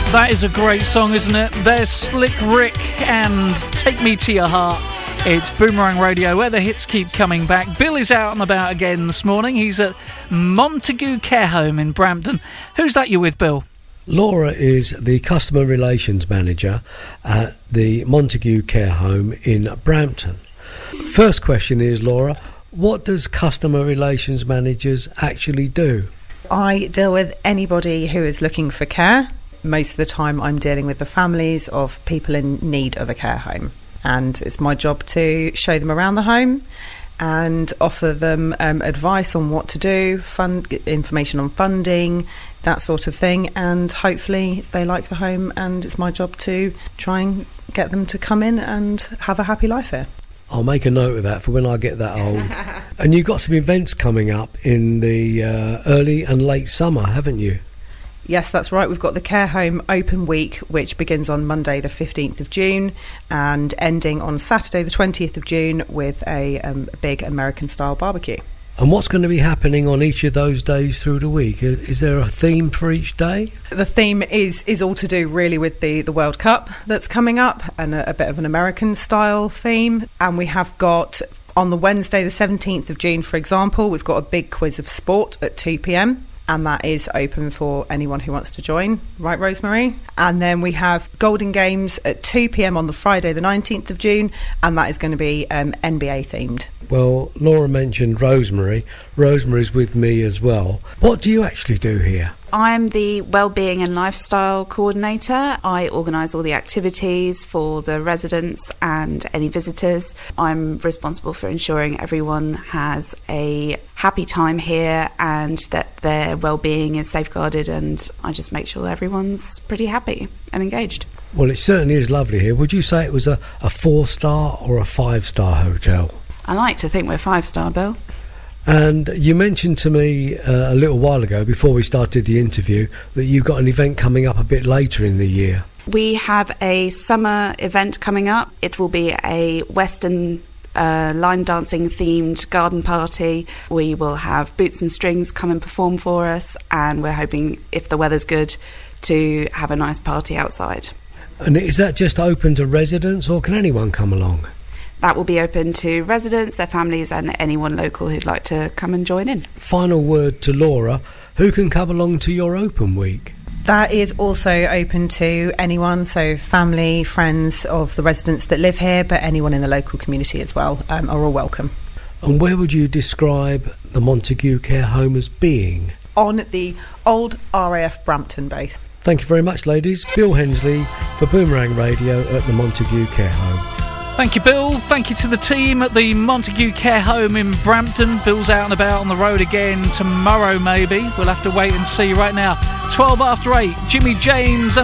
That is a great song, isn't it? There's Slick Rick and Take Me to Your Heart. It's Boomerang Radio, where the hits keep coming back. Bill is out and about again this morning. He's at Montague Care Home in Brampton. Who's that you're with, Bill? Laura is the Customer Relations Manager at the Montague Care Home in Brampton. First question is, Laura, what does Customer Relations Managers actually do? I deal with anybody who is looking for care. Most of the time I'm dealing with the families of people in need of a care home. And it's my job to show them around the home and offer them advice on what to do, information on funding, that sort of thing. And hopefully they like the home, and it's my job to try and get them to come in and have a happy life here. I'll make a note of that for when I get that old. And you've got some events coming up in the early and late summer, haven't you? Yes, that's right. We've got the Care Home Open Week, which begins on Monday the 15th of June and ending on Saturday the 20th of June with a big American-style barbecue. And what's going to be happening on each of those days through the week? Is there a theme for each day? The theme is all to do really with the World Cup that's coming up, and a bit of an American-style theme. And we have got, on the Wednesday the 17th of June, for example, we've got a big quiz of sport at 2 p.m, and that is open for anyone who wants to join. Right, Rosemary? And then we have Golden Games at 2 p.m. on the Friday the 19th of June, and that is going to be NBA themed. Well, Laura mentioned Rosemary. Rosemary's with me as well. What do you actually do here? I'm the Wellbeing and Lifestyle Coordinator. I organise all the activities for the residents and any visitors. I'm responsible for ensuring everyone has a happy time here and that their well-being is safeguarded, and I just make sure everyone's pretty happy and engaged. Well, it certainly is lovely here. Would you say it was a 4-star or a 5-star hotel? I like to think we're 5-star, Bill. And you mentioned to me a little while ago, before we started the interview, that you've got an event coming up a bit later in the year. We have a summer event coming up. It will be a Western line dancing themed garden party. We will have Boots and Strings come and perform for us, and we're hoping, if the weather's good, to have a nice party outside. And is that just open to residents, or can anyone come along? That will be open to residents, their families, and anyone local who'd like to come and join in. Final word to Laura. Who can come along to your open week? That is also open to anyone, so family, friends of the residents that live here, but anyone in the local community as well are all welcome. And where would you describe the Montague Care Home as being? On the old RAF Brampton base. Thank you very much, ladies. Bill Hensley for Boomerang Radio at the Montague Care Home. Thank you, Bill. Thank you to the team at the Montague Care Home in Brampton. Bill's out and about on the road again tomorrow, maybe. We'll have to wait and see. Right now, 12 after 8, Jimmy James